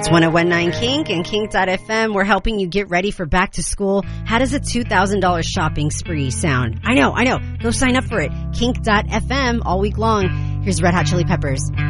It's 101.9 Kink and Kink.fm. We're helping you get ready for back to school. How does a $2,000 shopping spree sound? I know. Go sign up for it. Kink.fm all week long. Here's Red Hot Chili Peppers.